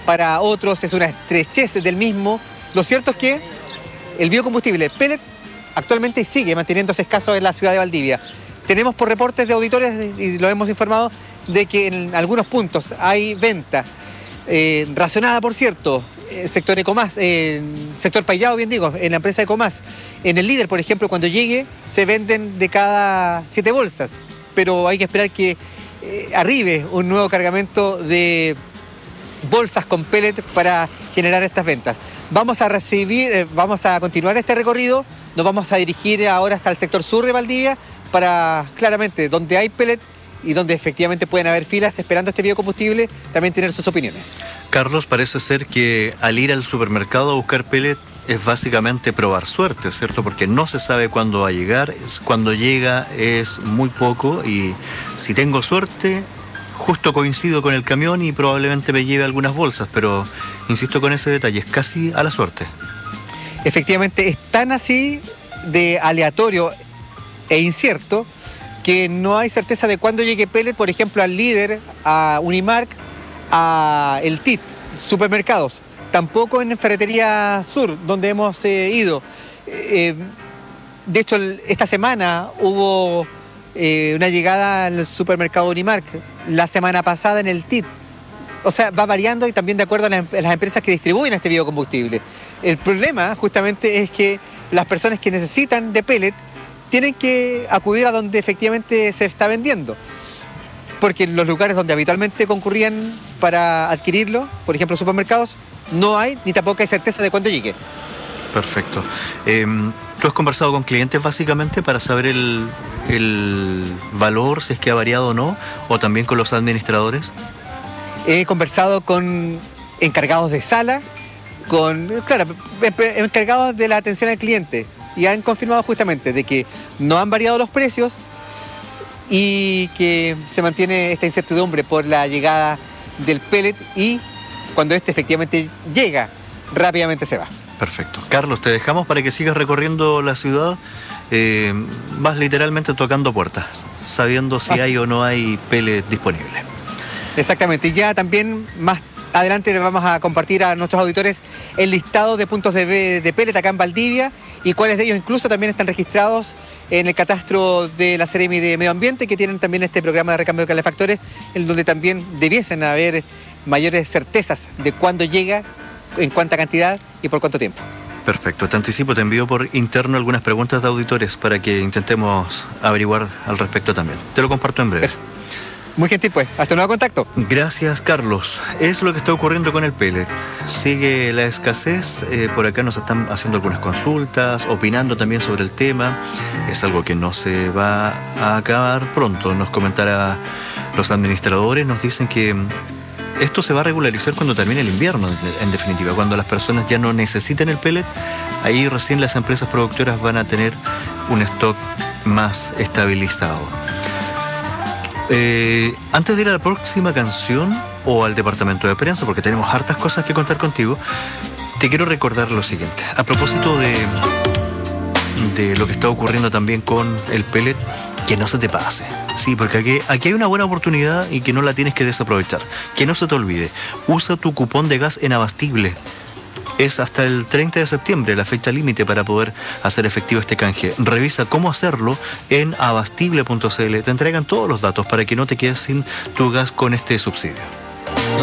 para otros es una estrechez del mismo. Lo cierto es que el biocombustible pellet actualmente sigue manteniéndose escaso en la ciudad de Valdivia. Tenemos por reportes de auditores, y lo hemos informado, de que en algunos puntos hay venta racionada, por cierto, sector Ecomás, sector Payao, bien digo, en la empresa Ecomás. En el Líder, por ejemplo, cuando llegue, se venden de cada 7 bolsas, pero hay que esperar que arribe un nuevo cargamento de bolsas con pellet para generar estas ventas. Vamos a continuar este recorrido, nos vamos a dirigir ahora hasta el sector sur de Valdivia para, claramente, donde hay pellet y donde efectivamente pueden haber filas esperando este biocombustible, también tener sus opiniones. Carlos, parece ser que al ir al supermercado a buscar pellet es básicamente probar suerte, ¿cierto? Porque no se sabe cuándo va a llegar, cuando llega es muy poco y si tengo suerte, justo coincido con el camión y probablemente me lleve algunas bolsas, pero insisto con ese detalle, es casi a la suerte. Efectivamente, es tan así de aleatorio e incierto que no hay certeza de cuándo llegue pellet, por ejemplo, al Líder, a Unimark, a el TIT, supermercados. Tampoco en Ferretería Sur, donde hemos ido. De hecho, esta semana hubo una llegada al supermercado Unimark, la semana pasada en el TIT. O sea, va variando y también de acuerdo a las empresas que distribuyen este biocombustible. El problema, justamente, es que las personas que necesitan de pellet tienen que acudir a donde efectivamente se está vendiendo. Porque en los lugares donde habitualmente concurrían para adquirirlo, por ejemplo supermercados, no hay ni tampoco hay certeza de cuándo llegue. Perfecto. ¿Tú has conversado con clientes básicamente para saber el valor, si es que ha variado o no, o también con los administradores? He conversado con encargados de sala, encargados de la atención al cliente, y han confirmado justamente de que no han variado los precios y que se mantiene esta incertidumbre por la llegada del pellet y cuando este efectivamente llega, rápidamente se va. Perfecto. Carlos, te dejamos para que sigas recorriendo la ciudad, vas literalmente tocando puertas, sabiendo si hay o no hay pellet disponible. Exactamente, y ya también más adelante les vamos a compartir a nuestros auditores el listado de puntos de pellet acá en Valdivia y cuáles de ellos incluso también están registrados en el catastro de la Seremi de Medio Ambiente, que tienen también este programa de recambio de calefactores, en donde también debiesen haber mayores certezas de cuándo llega, en cuánta cantidad y por cuánto tiempo. Perfecto, te anticipo, te envío por interno algunas preguntas de auditores para que intentemos averiguar al respecto también. Te lo comparto en breve. Muy gentil pues, hasta un nuevo contacto. Gracias, Carlos. Es lo que está ocurriendo con el pellet. Sigue la escasez, por acá nos están haciendo algunas consultas, opinando también sobre el tema. Es algo que no se va a acabar pronto, nos comentará los administradores, nos dicen que esto se va a regularizar cuando termine el invierno, en definitiva, cuando las personas ya no necesiten el pellet, ahí recién las empresas productoras van a tener un stock más estabilizado. Antes de ir a la próxima canción o al departamento de prensa, porque tenemos hartas cosas que contar contigo, te quiero recordar lo siguiente. A propósito de lo que está ocurriendo también con el pellet, que no se te pase. Sí, porque aquí hay una buena oportunidad y que no la tienes que desaprovechar. Que no se te olvide. Usa tu cupón de gas en Abastible. Es hasta el 30 de septiembre la fecha límite para poder hacer efectivo este canje. Revisa cómo hacerlo en abastible.cl. Te entregan todos los datos para que no te quedes sin tu gas con este subsidio.